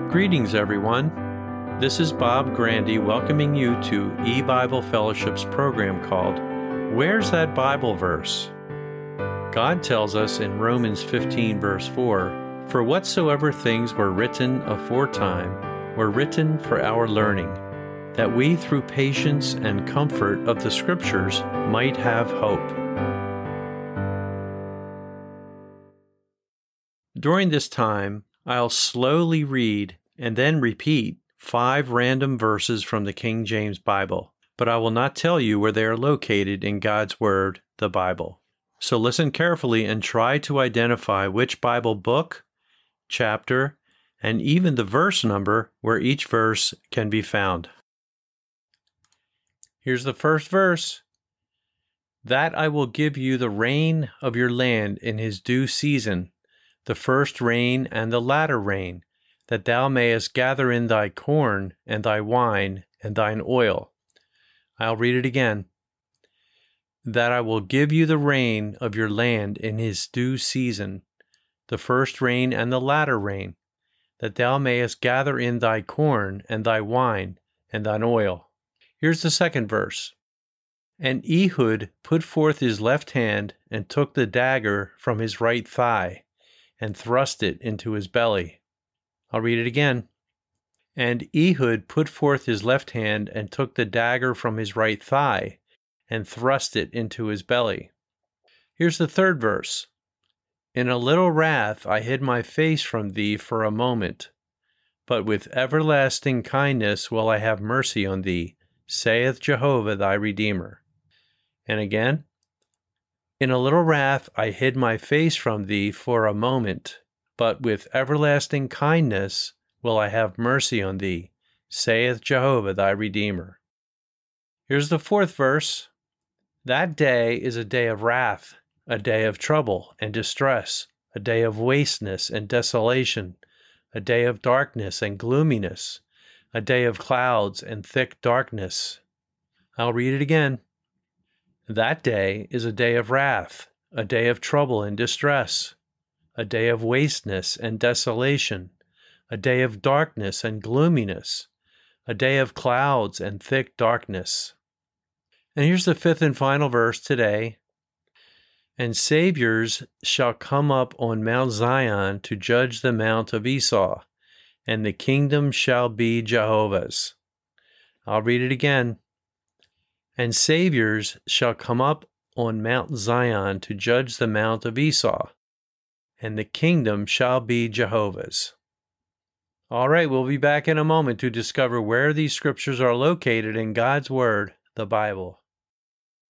Greetings, everyone. This is Bob Grandy welcoming you to E-Bible Fellowship's program called Where's That Bible Verse? God tells us in Romans 15, verse 4, "For whatsoever things were written aforetime were written for our learning, that we through patience and comfort of the Scriptures might have hope." During this time, I'll slowly read and then repeat 5 random verses from the King James Bible, but I will not tell you where they are located in God's Word, the Bible. So listen carefully and try to identify which Bible book, chapter, and even the verse number where each verse can be found. Here's the first verse. "That I will give you the rain of your land in his due season, the first rain and the latter rain, that thou mayest gather in thy corn and thy wine and thine oil." I'll read it again. "That I will give you the rain of your land in his due season, the first rain and the latter rain, that thou mayest gather in thy corn and thy wine and thine oil." Here's the second verse. "And Ehud put forth his left hand and took the dagger from his right thigh and thrust it into his belly." I'll read it again. "And Ehud put forth his left hand and took the dagger from his right thigh and thrust it into his belly." Here's the third verse. "In a little wrath I hid my face from thee for a moment, but with everlasting kindness will I have mercy on thee, saith Jehovah thy Redeemer." And again, "In a little wrath I hid my face from thee for a moment, but with everlasting kindness will I have mercy on thee, saith Jehovah thy Redeemer." Here's the fourth verse. "That day is a day of wrath, a day of trouble and distress, a day of wasteness and desolation, a day of darkness and gloominess, a day of clouds and thick darkness." I'll read it again. "That day is a day of wrath, a day of trouble and distress, a day of wasteness and desolation, a day of darkness and gloominess, a day of clouds and thick darkness." And here's the fifth and final verse today. "And saviors shall come up on Mount Zion to judge the mount of Esau, and the kingdom shall be Jehovah's." I'll read it again. "And saviors shall come up on Mount Zion to judge the mount of Esau, and the kingdom shall be Jehovah's." All right, we'll be back in a moment to discover where these scriptures are located in God's Word, the Bible.